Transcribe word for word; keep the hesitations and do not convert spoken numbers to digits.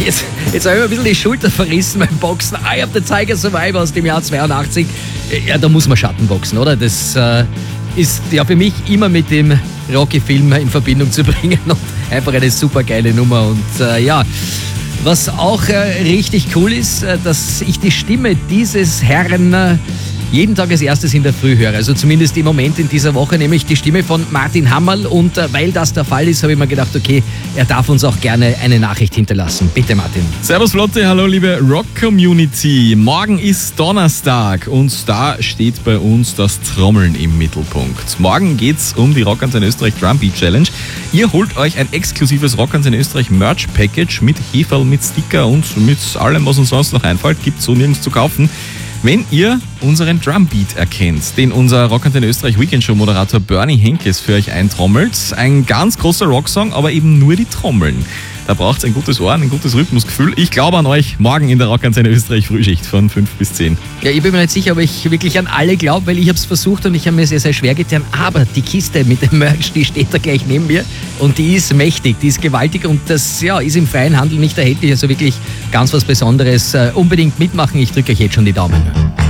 jetzt, jetzt habe ich mir ein bisschen die Schulter verrissen beim Boxen. Eye of the Tiger Survivor aus dem Jahr zweiundachtzig. Ja, da muss man Schattenboxen, oder? Das äh, ist ja für mich immer mit dem Rocky-Film in Verbindung zu bringen und einfach eine super geile Nummer. Und äh, ja, was auch äh, richtig cool ist, äh, dass ich die Stimme dieses Herrn äh, jeden Tag als erstes in der Früh höre. Also zumindest im Moment in dieser Woche, nämlich die Stimme von Martin Hammerl. Und äh, weil das der Fall ist, habe ich mir gedacht, okay, er darf uns auch gerne eine Nachricht hinterlassen. Bitte, Martin. Servus Flotte, hallo liebe Rock-Community. Morgen ist Donnerstag und da steht bei uns das Trommeln im Mittelpunkt. Morgen geht's um die Rockantenne Österreich Drum Beat Challenge. Ihr holt euch ein exklusives Rockantenne Österreich Merch Package mit Heferl, mit Sticker und mit allem, was uns sonst noch einfällt. Gibt's so nirgends zu kaufen. Wenn ihr unseren Drumbeat erkennt, den unser Rockantenne Österreich Weekend Show Moderator Bernie Henkes für euch eintrommelt, ein ganz großer Rocksong, aber eben nur die Trommeln. Da braucht es ein gutes Ohr, ein gutes Rhythmusgefühl. Ich glaube an euch, morgen in der Rockantenne Österreich Frühschicht von fünf bis zehn. Ja, ich bin mir nicht sicher, ob ich wirklich an alle glaube, weil ich habe es versucht und ich habe mir sehr, sehr schwer getan. Aber die Kiste mit dem Merch, die steht da gleich neben mir und die ist mächtig, die ist gewaltig und das ja, ist im freien Handel nicht erhältlich. Also wirklich ganz was Besonderes. Uh, unbedingt mitmachen, ich drücke euch jetzt schon die Daumen.